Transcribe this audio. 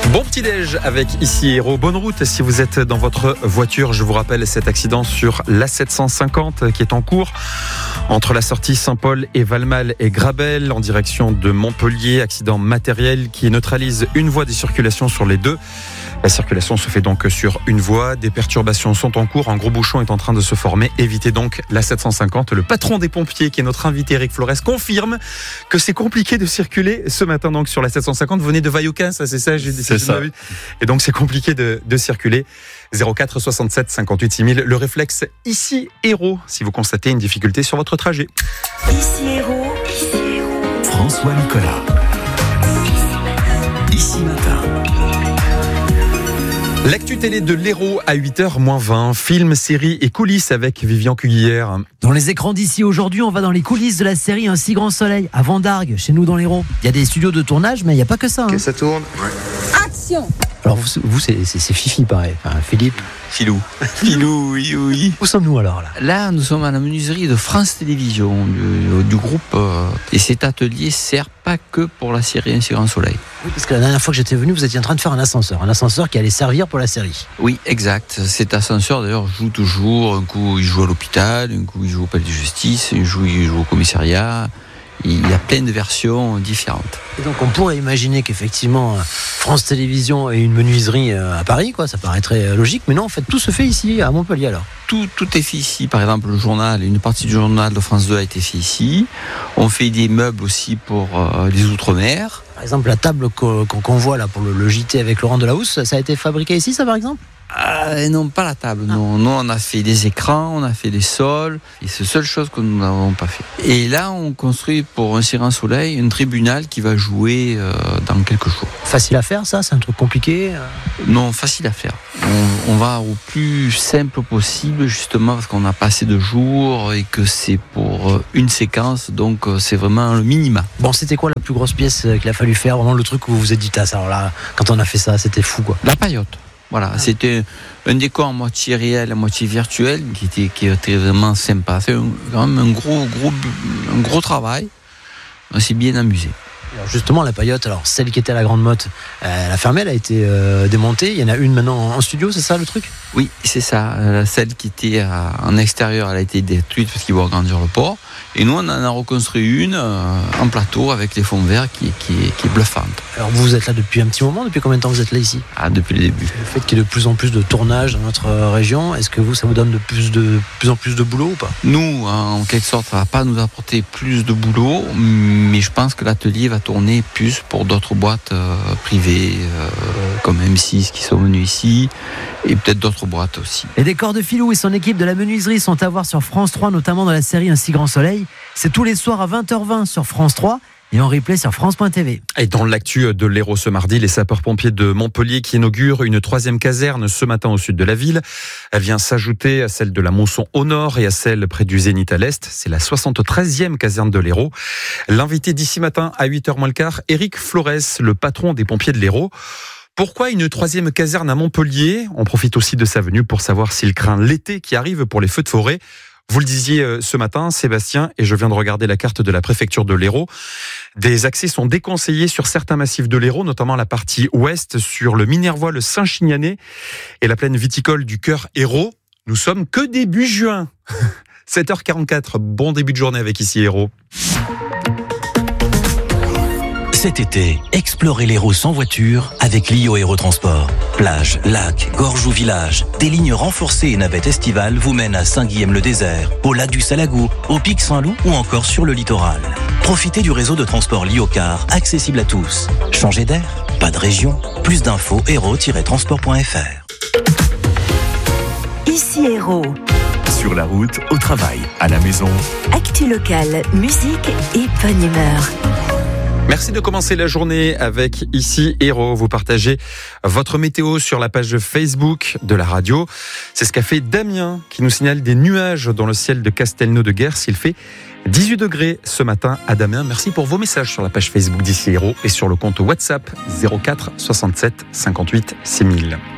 Bon petit-déj avec ici Héros. Bonne route si vous êtes dans votre voiture. Je vous rappelle cet accident sur l'A750 qui est en cours entre la sortie Saint-Paul et Valmal et Grabel en direction de Montpellier. Accident matériel qui neutralise une voie de circulation sur les deux. La circulation se fait donc sur une voie. Des perturbations sont en cours. Un gros bouchon est en train de se former. Évitez donc l'A750. Le patron des pompiers, qui est notre invité Eric Flores, confirme que c'est compliqué de circuler ce matin donc sur l'A750. Vous venez de Vailloquin, ça c'est ça, c'est ça. Et donc c'est compliqué de circuler. 04 67 58 6000. Le réflexe ici Héros si vous constatez une difficulté sur votre trajet. Ici Héros. François Nicolas. Ici matin. L'actu télé de l'Héros à 8h-20. Film, série et coulisses avec Vivian Cuguière. Dans les écrans d'ici aujourd'hui, on va dans les coulisses de la série Un si grand soleil, à Vendargues, chez nous dans l'Héros. Il y a des studios de tournage, mais il n'y a pas que ça. Ok, ça tourne. Ouais. Action. Alors vous c'est Fifi pareil, enfin, Philippe. Filou, oui. Où sommes-nous alors là ? Là, nous sommes à la menuiserie de France Télévisions, du groupe. Et cet atelier sert pas que pour la série Un si grand soleil. Oui, parce que la dernière fois que j'étais venu, vous étiez en train de faire un ascenseur qui allait servir pour la série. Oui, exact. Cet ascenseur, d'ailleurs, joue toujours. Un coup, il joue à l'hôpital, un coup, il joue au palais de justice, il joue au commissariat. Il y a plein de versions différentes. Et donc on pourrait imaginer qu'effectivement France Télévisions ait une menuiserie à Paris, quoi. Ça paraîtrait logique, mais non, en fait tout se fait ici à Montpellier alors. Tout est fait ici. Par exemple, le journal, une partie du journal de France 2 a été fait ici. On fait des meubles aussi pour les Outre-mer. Par exemple, la table qu'on voit là pour le JT avec Laurent Delahousse, ça a été fabriqué ici, ça par exemple ? Non, pas la table. Non, on a fait des écrans, on a fait des sols. Et c'est la seule chose que nous n'avons pas fait. Et là, on construit pour Un si grand soleil un tribunal qui va jouer dans quelques jours. Facile à faire, ça ? C'est un truc compliqué ? Non, facile à faire. On va au plus simple possible, justement, parce qu'on n'a pas assez de jours et que c'est pour une séquence. Donc, c'est vraiment le minimum. Bon, c'était quoi la plus grosse pièce qu'il a fallu faire ? Vraiment le truc où vous vous êtes dit, alors là, quand on a fait ça, c'était fou, quoi. La paillote. Voilà, c'était un décor à moitié réel, à moitié virtuel, qui était vraiment sympa. C'est quand même un gros travail. On s'est bien amusé. Alors justement, la paillote, alors celle qui était à la Grande Motte, elle a fermé, elle a été démontée. Il y en a une maintenant en studio, c'est ça le truc ? Oui, c'est ça. Celle qui était en extérieur, elle a été détruite parce qu'il va agrandir le port. Et nous, on en a reconstruit une en plateau avec les fonds verts qui est bluffante. Alors vous êtes là depuis un petit moment, depuis combien de temps vous êtes là ici ? Depuis le début. Le fait qu'il y ait de plus en plus de tournages dans notre région, est-ce que ça vous donne de plus en plus de boulot ou pas ? Nous, en quelque sorte, ça ne va pas nous apporter plus de boulot, mais je pense que l'atelier va tourner plus pour d'autres boîtes privées, comme M6 qui sont venues ici, et peut-être d'autres boîtes aussi. Les décors de Philou et son équipe de la menuiserie sont à voir sur France 3, notamment dans la série Un si grand soleil. C'est tous les soirs à 20h20 sur France 3 et en replay sur France.tv. Et dans l'actu de l'Héros ce mardi, les sapeurs-pompiers de Montpellier qui inaugurent une 3e caserne ce matin au sud de la ville. Elle vient s'ajouter à celle de la Monson au nord et à celle près du Zénith à l'est. C'est la 73e caserne de l'Héros. L'invité d'ici matin à 8h moins le quart, Eric Flores, le patron des pompiers de l'Héros. Pourquoi une 3e caserne à Montpellier ? On profite aussi de sa venue pour savoir s'il craint l'été qui arrive pour les feux de forêt. Vous le disiez ce matin, Sébastien, et je viens de regarder la carte de la préfecture de l'Hérault. Des accès sont déconseillés sur certains massifs de l'Hérault, notamment la partie ouest, sur le Minervois, le Saint-Chinianais et la plaine viticole du Cœur Hérault. Nous sommes que début juin. 7h44, bon début de journée avec ici Hérault. Cet été, explorez l'Hérault sans voiture avec Lio Aérotransport. Plage, lac, gorge ou village, des lignes renforcées et navettes estivales vous mènent à Saint-Guilhem-le-Désert, au lac du Salagou, au pic Saint-Loup ou encore sur le littoral. Profitez du réseau de transport Lio-Car, accessible à tous. Changez d'air, pas de région. Plus d'infos, hérault-transport.fr. Ici Héros. Sur la route, au travail, à la maison. Actu locale, musique et bonne humeur. Merci de commencer la journée avec ici Héros. Vous partagez votre météo sur la page Facebook de la radio. C'est ce qu'a fait Damien qui nous signale des nuages dans le ciel de Castelnau-de-Guers. Il fait 18 degrés ce matin à Damien. Merci pour vos messages sur la page Facebook d'ici Héros et sur le compte WhatsApp 04 67 58 6000.